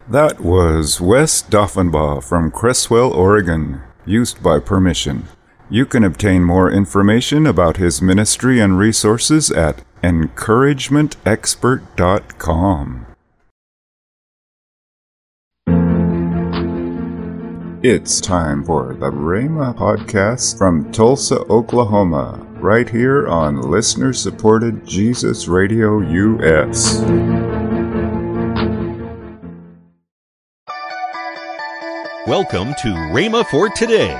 That was Wes Doffenbaugh from Creswell, Oregon, used by permission. You can obtain more information about his ministry and resources at encouragementexpert.com. It's time for the Rhema Podcast from Tulsa, Oklahoma, right here on listener-supported Jesus Radio US. Welcome to Rhema for Today.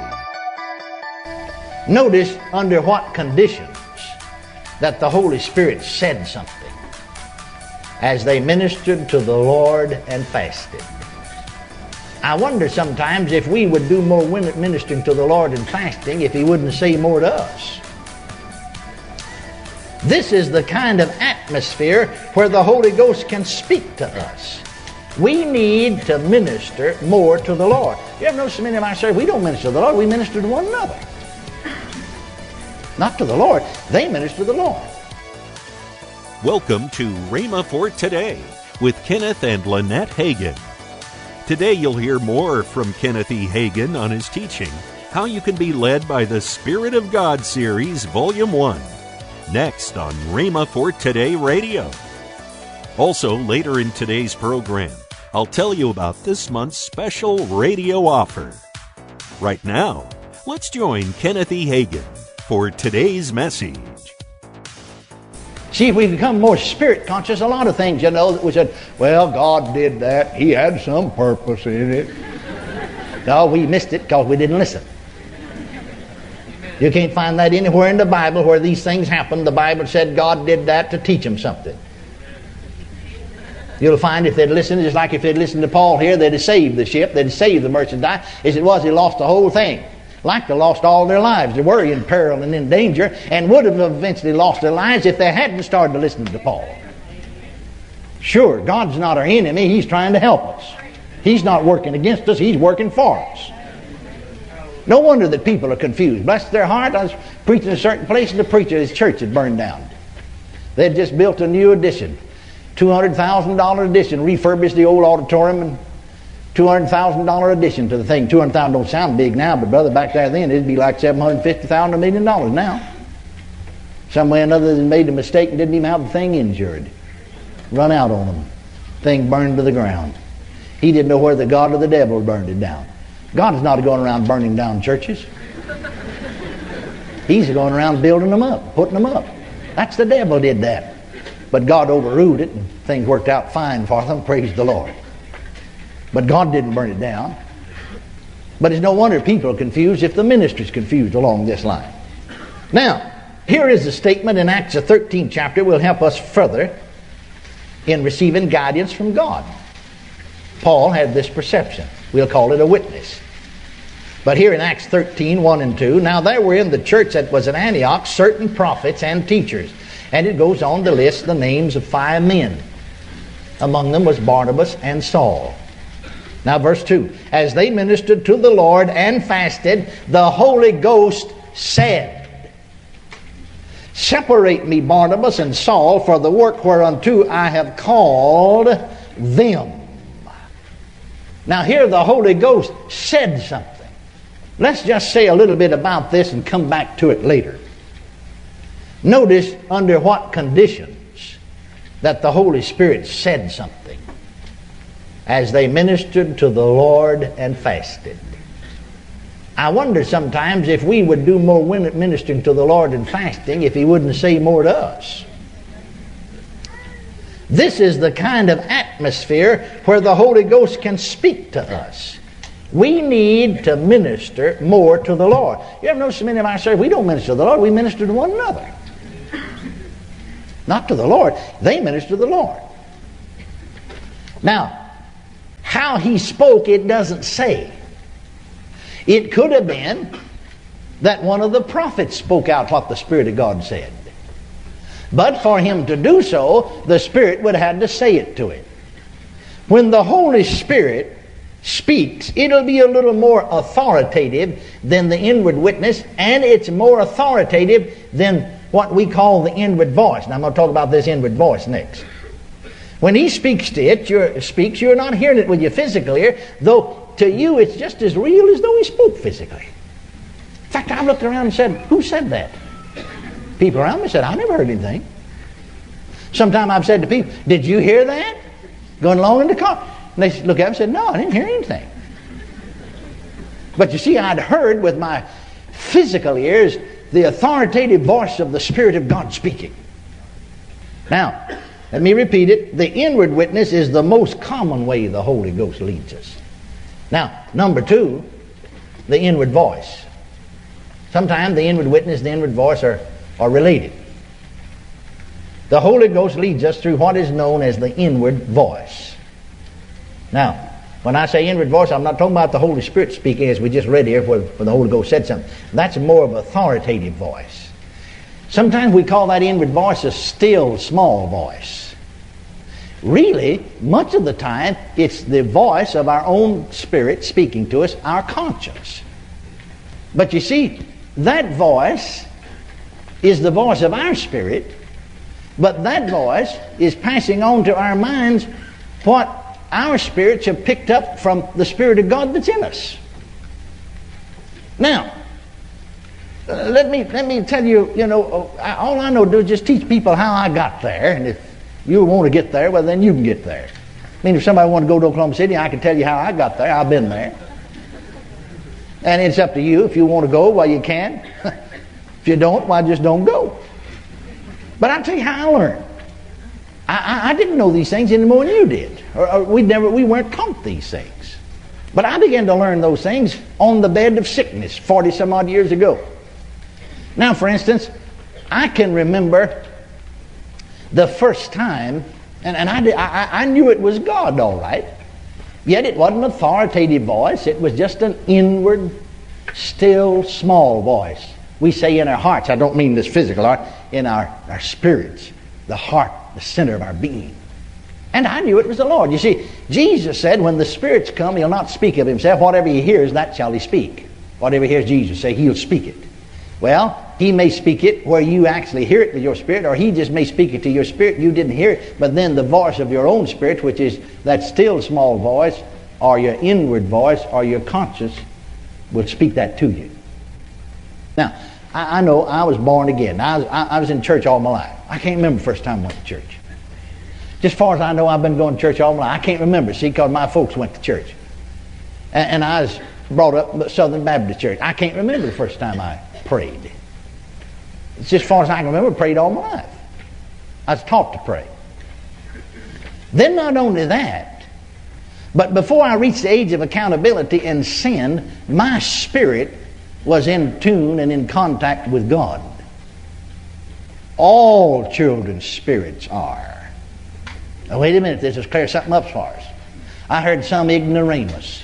Notice under what conditions that the Holy Spirit said something as they ministered to the Lord and fasted. I wonder sometimes if we would do more ministering to the Lord and fasting if He wouldn't say more to us. This is the kind of atmosphere where the Holy Ghost can speak to us. We need to minister more to the Lord. You ever notice many of our services, we don't minister to the Lord, we minister to one another. Not to the Lord, they minister to the Lord. Welcome to Rhema for Today with Kenneth and Lynette Hagin. Today you'll hear more from Kenneth E. Hagin on his teaching, How You Can Be Led by the Spirit of God series, Volume 1. Next on Rhema for Today Radio. Also, later in today's program, I'll tell you about this month's special radio offer. Right now, let's join Kenneth E. Hagin for today's message. See, if we become more spirit conscious, a lot of things, that we said, well, God did that. He had some purpose in it. No, we missed it because we didn't listen. You can't find that anywhere in the Bible where these things happened. The Bible said God did that to teach them something. You'll find if they'd listened, just like if they'd listened to Paul here, they'd have saved the ship, they'd have saved the merchandise. As it was, he lost the whole thing. Like they lost all their lives. They were in peril and in danger and would have eventually lost their lives if they hadn't started to listen to Paul. Sure, God's not our enemy. He's trying to help us. He's not working against us. He's working for us. No wonder that people are confused. Bless their heart. I was preaching in a certain place and the preacher, his church had burned down. They'd just built a new addition. $200,000 addition, refurbished the old auditorium, and $200,000 addition to the thing. $200,000 don't sound big now, but brother, back there then it'd be like $750,000, $1 million now. Some way or another they made a mistake and didn't even have the thing insured. Run out on them. Thing burned to the ground. He didn't know where the God or the devil burned it down. God's not going around burning down churches. He's going around building them up, putting them up. That's the devil did that. But God overruled it and things worked out fine for them. Praise the Lord. But God didn't burn it down. But it's no wonder people are confused if the ministry's confused along this line. Now, here is a statement in Acts the 13th chapter will help us further in receiving guidance from God. Paul had this perception. We'll call it a witness. But here in Acts 13, 1 and 2, now there were in the church that was at Antioch certain prophets and teachers. And it goes on to list the names of 5 men. Among them was Barnabas and Saul. Now verse 2. As they ministered to the Lord and fasted, the Holy Ghost said, Separate me, Barnabas and Saul, for the work whereunto I have called them. Now here the Holy Ghost said something. Let's just say a little bit about this and come back to it later. Notice under what conditions that the Holy Spirit said something as they ministered to the Lord and fasted. I wonder sometimes if we would do more ministering to the Lord and fasting if He wouldn't say more to us. This is the kind of atmosphere where the Holy Ghost can speak to us. We need to minister more to the Lord. You ever notice many of our services, we don't minister to the Lord, we minister to one another. Not to the Lord, they minister to the Lord. Now, how He spoke, it doesn't say. It could have been that one of the prophets spoke out what the Spirit of God said. But for him to do so, the Spirit would have had to say it to him. When the Holy Spirit speaks, it'll be a little more authoritative than the inward witness, and it's more authoritative than what we call the inward voice. And I'm going to talk about this inward voice next. When He speaks to it, you're not hearing it with your physical ear, though to you it's just as real as though He spoke physically. In fact, I looked around and said, who said that? People around me said, I never heard anything. Sometimes I've said to people, did you hear that? Going along in the car. And they look at me and said, no, I didn't hear anything. But you see, I'd heard with my physical ears the authoritative voice of the Spirit of God speaking. Now, let me repeat it. The inward witness is the most common way the Holy Ghost leads us. Now, number two, the inward voice. Sometimes the inward witness and the inward voice are related. The Holy Ghost leads us through what is known as the inward voice. Now, when I say inward voice, I'm not talking about the Holy Spirit speaking as we just read here where the Holy Ghost said something. That's more of an authoritative voice. Sometimes we call that inward voice a still small voice. Really, much of the time, it's the voice of our own spirit speaking to us, our conscience. But you see, that voice is the voice of our spirit, but that voice is passing on to our minds what our spirits have picked up from the Spirit of God that's in us. Now, let me tell you, all I know to do is just teach people how I got there, and if you want to get there, well, then you can get there. I mean, if somebody wants to go to Oklahoma City, I can tell you how I got there. I've been there. And it's up to you. If you want to go, well, you can. If you don't, well, just don't go. But I'll tell you how I learned. I didn't know these things any more than you did. Or we weren't taught these things. But I began to learn those things on the bed of sickness 40 some odd years ago. Now, for instance, I can remember the first time, and I knew it was God, all right. Yet it wasn't an authoritative voice. It was just an inward, still, small voice. We say in our hearts. I don't mean this physical heart. In our spirits, the heart, the center of our being. And I knew it was the Lord. You see, Jesus said, when the spirits come, He'll not speak of Himself. Whatever He hears, that shall He speak. Whatever He hears Jesus say, He'll speak it. Well, He may speak it where you actually hear it with your spirit, or He just may speak it to your spirit. You didn't hear it, but then the voice of your own spirit, which is that still small voice, or your inward voice, or your conscience, will speak that to you. Now, I know I was born again. I was in church all my life. I can't remember the first time I went to church. Just as far as I know, I've been going to church all my life. I can't remember, see, because my folks went to church. And I was brought up in Southern Baptist Church. I can't remember the first time I prayed. It's just as far as I can remember, I prayed all my life. I was taught to pray. Then not only that, but before I reached the age of accountability and sin, my spirit was in tune and in contact with God. All children's spirits are. Now wait a minute, this is clear something up for us. I heard some ignoramus.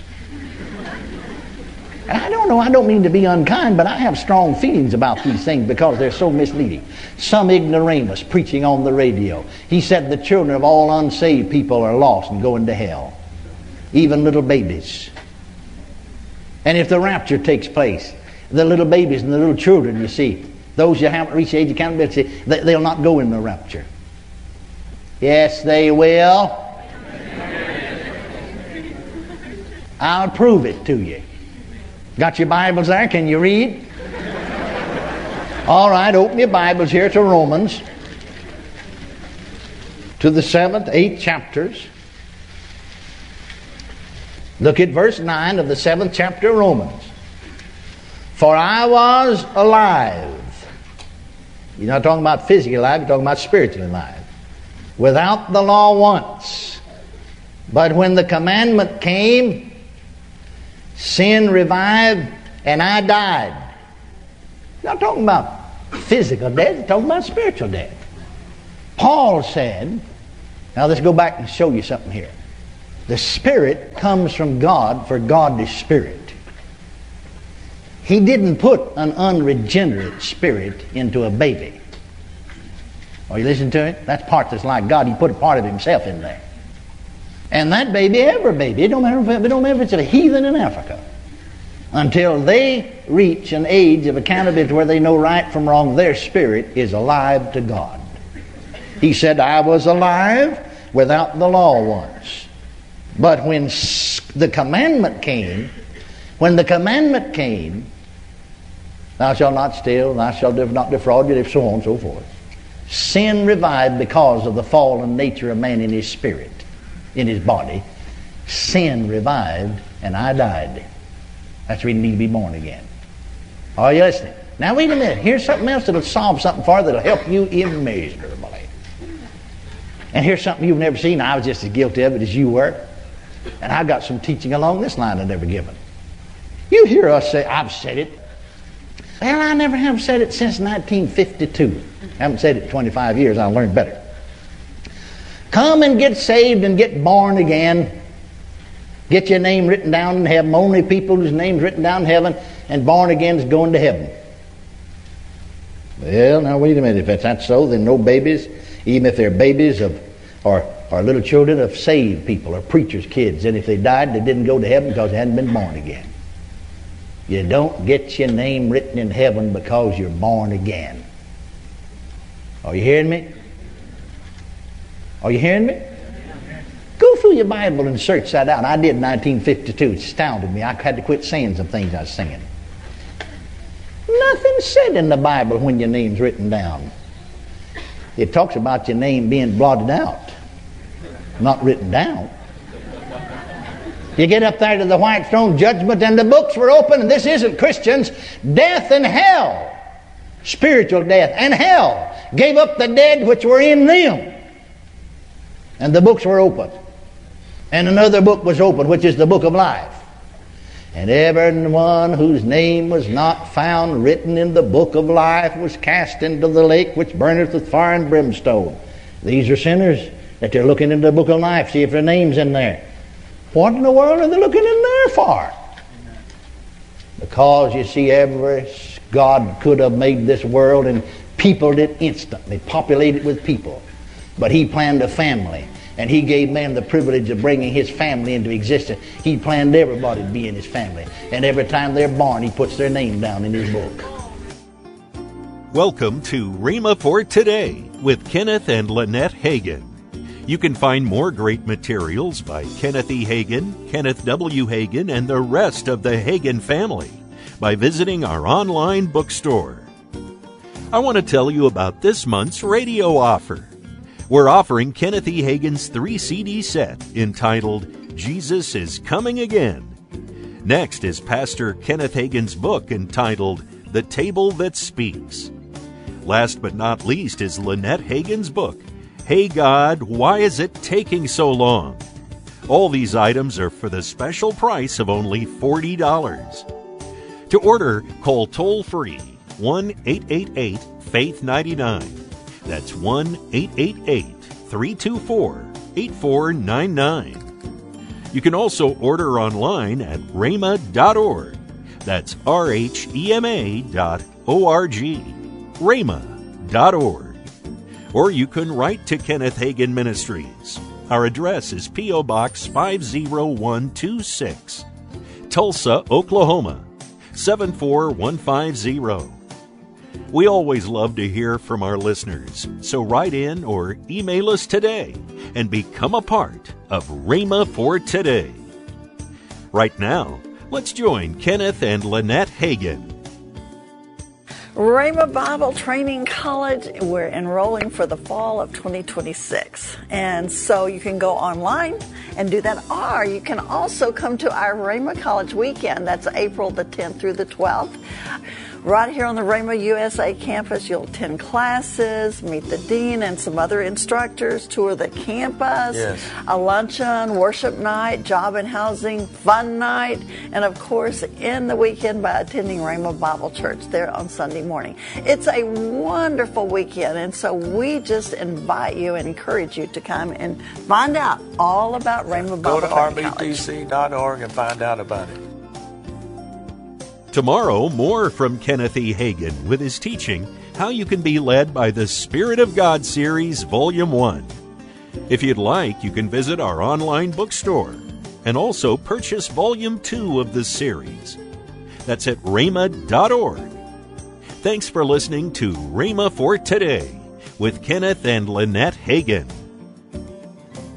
And I don't know, I don't mean to be unkind, but I have strong feelings about these things because they're so misleading. Some ignoramus preaching on the radio. He said the children of all unsaved people are lost and going to hell. Even little babies. And if the rapture takes place, the little babies and the little children, you see, those who haven't reached the age of accountability, they'll not go in the rapture. Yes, they will. I'll prove it to you. Got your Bibles there? Can you read? All right, open your Bibles here to Romans, to the 7th, 8th chapters. Look at verse 9 of the 7th chapter of Romans. For I was alive. You're not talking about physically alive, you're talking about spiritually alive. Without the law once. But when the commandment came, sin revived and I died. You're not talking about physical death, you're talking about spiritual death. Paul said, now let's go back and show you something here. The Spirit comes from God, for God is Spirit. He didn't put an unregenerate spirit into a baby. Are you listening to it? That's part that's like God. He put a part of Himself in there. And that baby, every baby, it don't matter if it's a heathen in Africa, until they reach an age of accountability where they know right from wrong, their spirit is alive to God. He said, I was alive without the law once. But when the commandment came, thou shalt not steal, thou shalt not defraud, and so on and so forth, sin revived because of the fallen nature of man in his spirit, in his body. Sin revived, and I died. That's why you need to be born again. Are you listening? Now wait a minute. Here's something else that'll solve something for you that'll help you immeasurably. And here's something you've never seen. I was just as guilty of it as you were. And I've got some teaching along this line I've never given. You hear us say, I've said it. Well, I never have said it since 1952. I haven't said it in 25 years. I learned better. Come and get saved and get born again. Get your name written down in heaven. Only people whose name's written down in heaven and born again is going to heaven. Well, now wait a minute. If that's so, then no babies, even if they're babies or little children of saved people or preachers' kids, and if they died, they didn't go to heaven because they hadn't been born again. You don't get your name written in heaven because you're born again. Are you hearing me? Are you hearing me? Go through your Bible and search that out. I did in 1952. It astounded me. I had to quit saying some things I was singing. Nothing said in the Bible when your name's written down. It talks about your name being blotted out, not written down. You get up there to the white throne judgment and the books were open, and this isn't Christians. Death and hell, spiritual death and hell, gave up the dead which were in them. And the books were open. And another book was open, which is the book of life. And everyone whose name was not found written in the book of life was cast into the lake which burneth with fire and brimstone. These are sinners that they're looking into the book of life, see if their name's in there. What in the world are they looking in there for? Because you see, God could have made this world and peopled it instantly, populated it with people. But He planned a family, and He gave man the privilege of bringing his family into existence. He planned everybody to be in His family. And every time they're born, He puts their name down in His book. Welcome to Rhema for Today with Kenneth and Lynette Hagin. You can find more great materials by Kenneth E. Hagin, Kenneth W. Hagin, and the rest of the Hagin family by visiting our online bookstore. I want to tell you about this month's radio offer. We're offering Kenneth E. Hagin's 3-CD set entitled Jesus is Coming Again. Next is Pastor Kenneth Hagin's book entitled The Table That Speaks. Last but not least is Lynette Hagin's book, Hey God, Why Is It Taking So Long? All these items are for the special price of only $40. To order, call toll-free 1-888-FAITH-99. That's 1-888-324-8499. You can also order online at rhema.org. That's rhema.org. rhema.org. Or you can write to Kenneth Hagin Ministries. Our address is P.O. Box 50126, Tulsa, Oklahoma 74150. We always love to hear from our listeners, so write in or email us today and become a part of Rhema for Today. Right now, let's join Kenneth and Lynette Hagin. Rhema Bible Training College, we're enrolling for the fall of 2026. And so you can go online and do that, or you can also come to our Rhema College weekend. That's April the 10th through the 12th. Right here on the Rhema USA campus, you'll attend classes, meet the dean and some other instructors, tour the campus, a luncheon, worship night, job and housing, fun night, and of course, end the weekend by attending Rhema Bible Church there on Sunday morning. It's a wonderful weekend, and so we just invite you and encourage you to come and find out all about Rhema Bible Training College. Go to rbtc.org and find out about it. Tomorrow, more from Kenneth E. Hagin with his teaching, How You Can Be Led by the Spirit of God series, Volume 1. If you'd like, you can visit our online bookstore and also purchase Volume 2 of the series. That's at rhema.org. Thanks for listening to Rhema for Today with Kenneth and Lynette Hagin.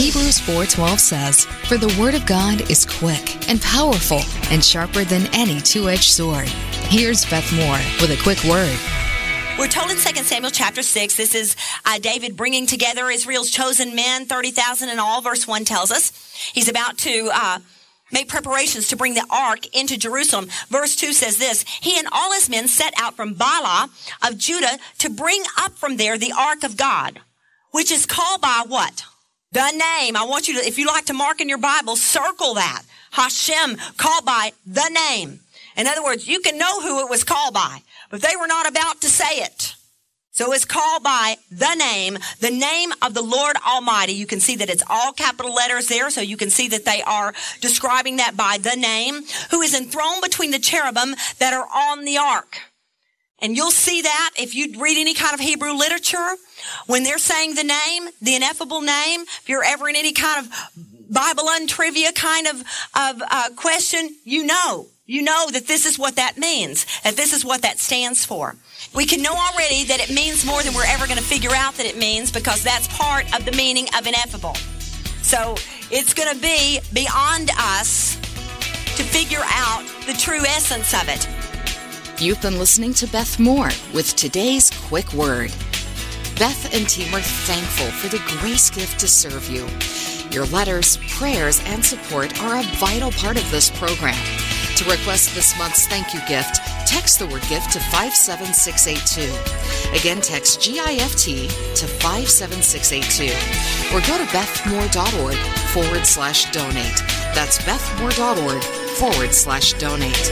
Hebrews 4:12 says, "For the word of God is quick and powerful and sharper than any two-edged sword." Here's Beth Moore with a quick word. We're told in 2 Samuel chapter 6, this is David bringing together Israel's chosen men, 30,000 in all. Verse 1 tells us he's about to make preparations to bring the ark into Jerusalem. Verse 2 says this, "He and all his men set out from Baalah of Judah to bring up from there the ark of God, which is called by" what? The name. I want you to, if you like to mark in your Bible, circle that. Hashem, called by the name. In other words, you can know who it was called by, but they were not about to say it. So it's called by the name of the Lord Almighty. You can see that it's all capital letters there, so you can see that they are describing that by the name, who is enthroned between the cherubim that are on the ark. And you'll see that if you read any kind of Hebrew literature, when they're saying the name, the ineffable name, if you're ever in any kind of Bible untrivia kind of question, you know that this is what that means, that this is what that stands for. We can know already that it means more than we're ever going to figure out that it means, because that's part of the meaning of ineffable. So it's going to be beyond us to figure out the true essence of it. You've been listening to Beth Moore with today's quick word. Beth and team are thankful for the grace gift to serve you. Your letters, prayers, and support are a vital part of this program. To request this month's thank you gift, text the word gift to 57682. Again, text GIFT to 57682. Or go to bethmoore.org/donate. That's bethmoore.org/donate.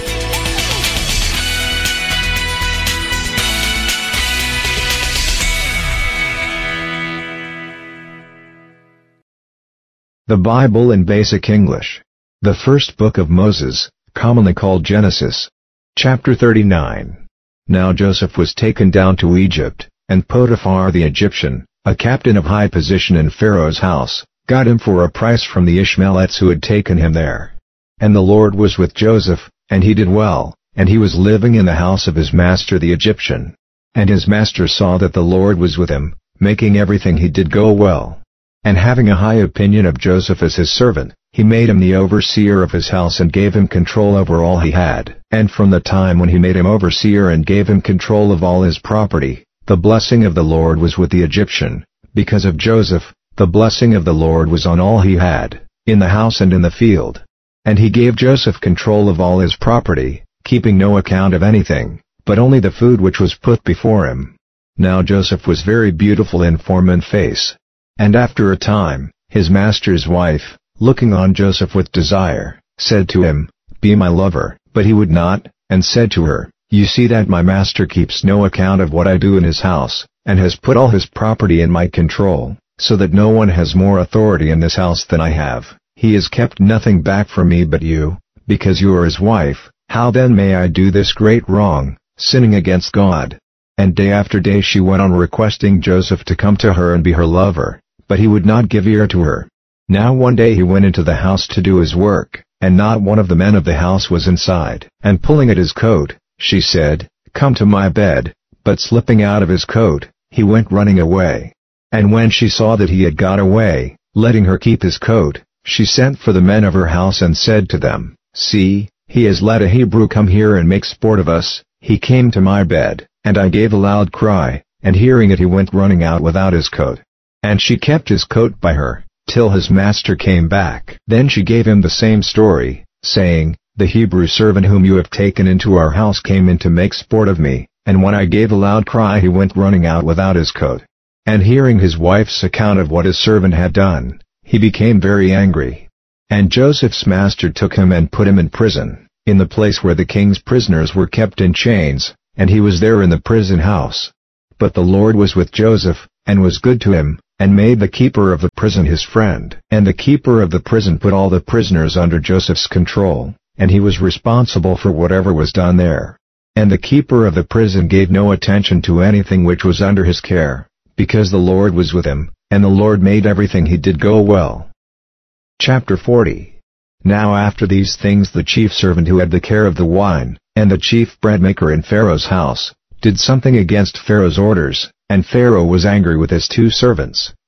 The Bible in Basic English. The first book of Moses, commonly called Genesis. Chapter 39. Now Joseph was taken down to Egypt, and Potiphar the Egyptian, a captain of high position in Pharaoh's house, got him for a price from the Ishmaelites who had taken him there. And the Lord was with Joseph, and he did well, and he was living in the house of his master the Egyptian. And his master saw that the Lord was with him, making everything he did go well. And having a high opinion of Joseph as his servant, he made him the overseer of his house and gave him control over all he had. And from the time when he made him overseer and gave him control of all his property, the blessing of the Lord was with the Egyptian. Because of Joseph, the blessing of the Lord was on all he had, in the house and in the field. And he gave Joseph control of all his property, keeping no account of anything, but only the food which was put before him. Now Joseph was very beautiful in form and face. And after a time, his master's wife, looking on Joseph with desire, said to him, "Be my lover." But he would not, and said to her, "You see that my master keeps no account of what I do in his house, and has put all his property in my control, so that no one has more authority in this house than I have. He has kept nothing back from me but you, because you are his wife. How then may I do this great wrong, sinning against God?" And day after day she went on requesting Joseph to come to her and be her lover, but he would not give ear to her. Now one day he went into the house to do his work, and not one of the men of the house was inside. And pulling at his coat, she said, "Come to my bed." But slipping out of his coat, he went running away. And when she saw that he had got away, letting her keep his coat, she sent for the men of her house and said to them, "See, he has let a Hebrew come here and make sport of us. He came to my bed, and I gave a loud cry, and hearing it he went running out without his coat. And she kept his coat by her, till his master came back. Then she gave him the same story, saying, The Hebrew servant whom you have taken into our house came in to make sport of me, and when I gave a loud cry he went running out without his coat." And hearing his wife's account of what his servant had done, he became very angry. And Joseph's master took him and put him in prison, in the place where the king's prisoners were kept in chains, and he was there in the prison house. But the Lord was with Joseph, and was good to him, and made the keeper of the prison his friend. And the keeper of the prison put all the prisoners under Joseph's control, and he was responsible for whatever was done there. And the keeper of the prison gave no attention to anything which was under his care, because the Lord was with him, and the Lord made everything he did go well. Chapter 40. Now after these things the chief servant who had the care of the wine, and the chief bread maker in Pharaoh's house, did something against Pharaoh's orders, and Pharaoh was angry with his two servants.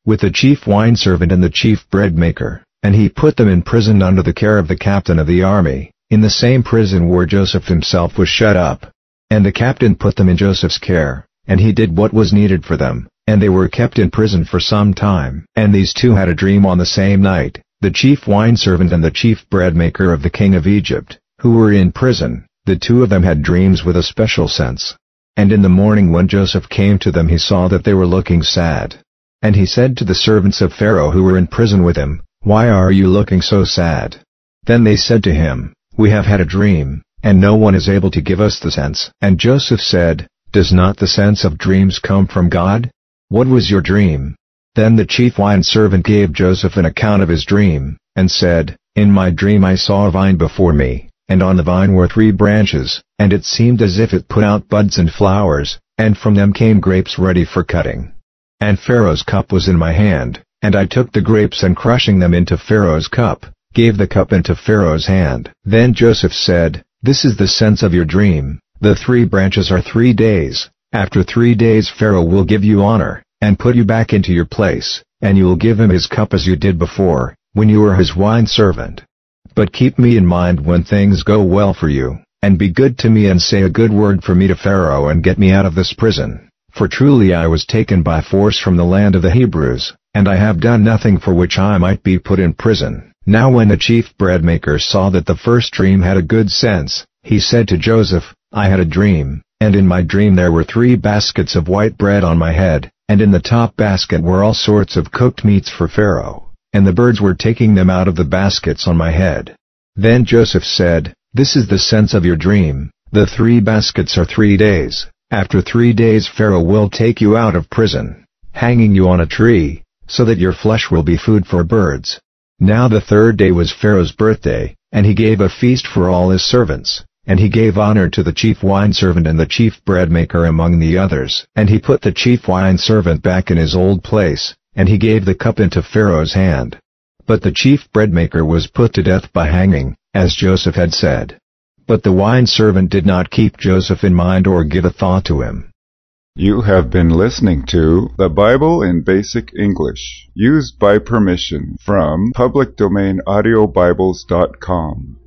with the chief wine servant and the chief bread maker, and he put them in prison under the care of the captain of the army, in the same prison where Joseph himself was shut up. And the captain put them in Joseph's care, and he did what was needed for them, and they were kept in prison for some time. And these two had a dream on the same night, the chief wine servant and the chief bread maker of the king of Egypt, who were in prison. The two of them had dreams with a special sense. And in the morning when Joseph came to them, he saw that they were looking sad. And he said to the servants of Pharaoh who were in prison with him, "Why are you looking so sad?" Then they said to him, "We have had a dream, and no one is able to give us the sense." And Joseph said, "Does not the sense of dreams come from God? What was your dream?" Then the chief wine servant gave Joseph an account of his dream, and said, "In my dream I saw a vine before me, and on the vine were 3 branches, and it seemed as if it put out buds and flowers, and from them came grapes ready for cutting. And Pharaoh's cup was in my hand, and I took the grapes and crushing them into Pharaoh's cup, gave the cup into Pharaoh's hand." Then Joseph said, "This is the sense of your dream. The 3 branches are 3 days. After 3 days Pharaoh will give you honor, and put you back into your place, and you will give him his cup as you did before, when you were his wine servant. But keep me in mind when things go well for you, and be good to me and say a good word for me to Pharaoh and get me out of this prison. For truly I was taken by force from the land of the Hebrews, and I have done nothing for which I might be put in prison." Now when the chief bread maker saw that the first dream had a good sense, he said to Joseph, "I had a dream, and in my dream there were 3 baskets of white bread on my head, and in the top basket were all sorts of cooked meats for Pharaoh, and the birds were taking them out of the baskets on my head." Then Joseph said, "This is the sense of your dream. The 3 baskets are 3 days. After 3 days Pharaoh will take you out of prison, hanging you on a tree, so that your flesh will be food for birds." Now the 3rd day was Pharaoh's birthday, and he gave a feast for all his servants, and he gave honor to the chief wine servant and the chief bread maker among the others. And he put the chief wine servant back in his old place, and he gave the cup into Pharaoh's hand. But the chief bread maker was put to death by hanging, as Joseph had said. But the wine servant did not keep Joseph in mind or give a thought to him. You have been listening to The Bible in Basic English, used by permission from publicdomainaudiobibles.com.